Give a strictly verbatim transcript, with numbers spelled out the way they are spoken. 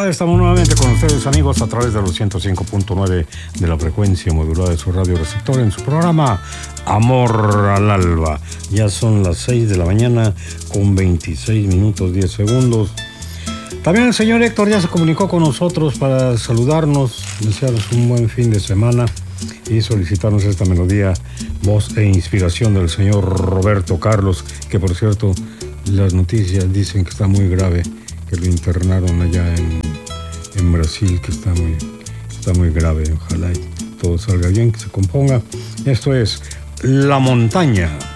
tarde, estamos nuevamente con ustedes, amigos, a través de los ciento cinco punto nueve de la frecuencia modulada de su radio receptor en su programa Amor al Alba. Ya son las seis de la mañana con veintiséis minutos diez segundos. También el señor Héctor ya se comunicó con nosotros para saludarnos, desearnos un buen fin de semana y solicitarnos esta melodía, voz e inspiración del señor Roberto Carlos, que por cierto las noticias dicen que está muy grave, que lo internaron allá en, en Brasil, que está muy, está muy grave. Ojalá y todo salga bien, que se componga. Esto es La Montaña.